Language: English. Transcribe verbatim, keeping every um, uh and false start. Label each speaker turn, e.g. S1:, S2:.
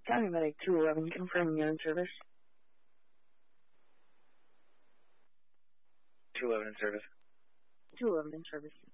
S1: County Medic two eleven, confirming you're in service.
S2: two eleven in service.
S1: two eleven in service.